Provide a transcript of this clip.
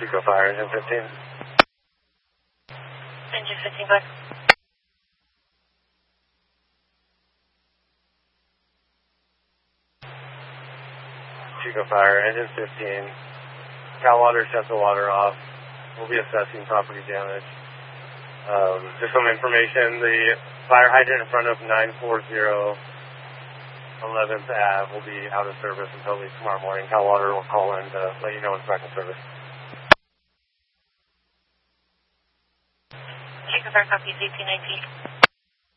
Chico Fire, engine 15. Engine 15, go ahead. Chico Fire, engine 15. Cal water, shut the water off. We'll be assessing property damage. Just some information, the fire hydrant in front of 940 11th Ave will be out of service until at least tomorrow morning. Cal Water will call in to let you know it's back in service. Chico Fire, copy 1819.